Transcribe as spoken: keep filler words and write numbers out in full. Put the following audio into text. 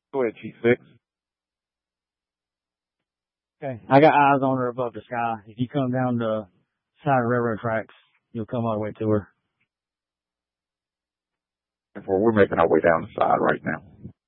Go ahead, Chief Six. Okay. I got eyes on her above the sky. If you come down the side of railroad tracks, you'll come all the way to her. We're making our way down the side right now.